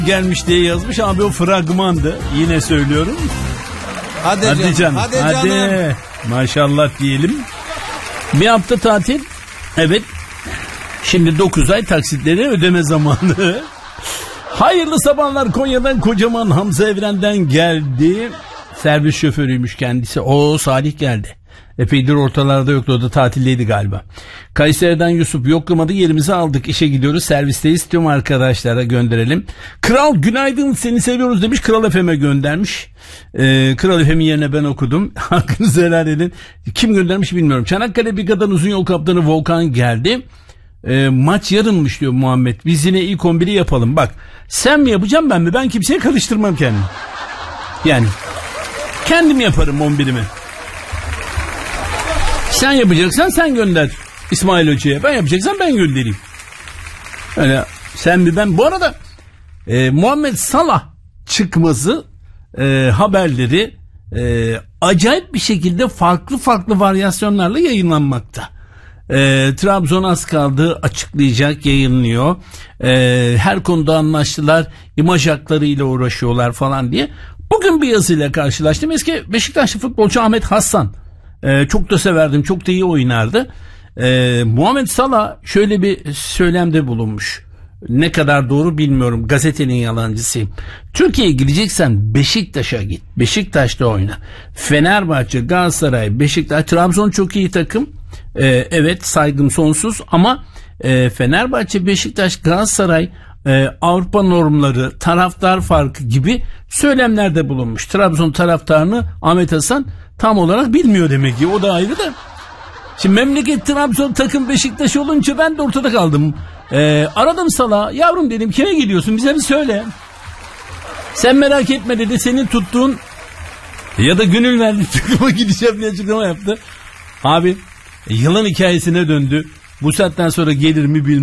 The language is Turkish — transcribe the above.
gelmiş diye yazmış abi, o fragmandı. Yine söylüyorum. Hadi canım. Hadi. Maşallah diyelim. Bir hafta tatil. Evet. Şimdi 9 ay taksitleri ödeme zamanı. Hayırlı sabahlar, Konya'dan Kocaman Hamza Evren'den geldi. Servis şoförüymüş kendisi. O Salih geldi. Epeydir ortalarda yoktu, o da tatildeydi galiba. Kayseri'den Yusuf, yoklamadı yerimizi aldık, işe gidiyoruz, servisteyiz, tüm arkadaşlara gönderelim. Kral günaydın, seni seviyoruz demiş, Kral FM'e göndermiş. Kral FM'in yerine ben okudum. Hakkınızı helal edin. Kim göndermiş bilmiyorum. Çanakkale Biga'dan uzun yol kaptanı Volkan geldi. Maç yarınmış diyor Muhammed. Biz yine ilk 11'i yapalım. Bak, sen mi yapacağım ben mi? Ben kimseye karıştırmam kendimi. Yani kendim yaparım 11'imi. Sen yapacaksan sen gönder İsmail Hoca'ya. Ben yapacaksam ben göndereyim. Öyle sen mi ben. Bu arada Muhammed Salah çıkması haberleri acayip bir şekilde farklı varyasyonlarla yayınlanmakta. Trabzon az kaldı, açıklayacak, yayınlıyor. Her konuda anlaştılar, imaj haklarıyla uğraşıyorlar falan diye. Bugün bir yazıyla karşılaştım. Eski Beşiktaşlı futbolcu Ahmet Hasan. Çok da severdim, çok da iyi oynardı. Muhammed Salah şöyle bir söylemde bulunmuş. Ne kadar doğru bilmiyorum, gazetenin yalancısıyım. Türkiye'ye gideceksen Beşiktaş'a git, Beşiktaş'ta oyna. Fenerbahçe, Galatasaray, Beşiktaş, Trabzon çok iyi takım. Evet, saygım sonsuz ama Fenerbahçe, Beşiktaş, Galatasaray Avrupa normları, taraftar farkı gibi söylemlerde bulunmuş. Trabzon taraftarını Ahmet Hasan tam olarak bilmiyor demek ki, o da ayrı da. Şimdi memleket Trabzon, takım Beşiktaş olunca ben de ortada kaldım. Aradım Salah, yavrum dedim, kime gidiyorsun, bize bir söyle. Sen merak etme dedi, senin tuttuğun ya da gönül verdiğin takıma gideceğim diye açıklama yaptı. Abi yılan hikayesine döndü. Bu saatten sonra gelir mi bilmiyorum.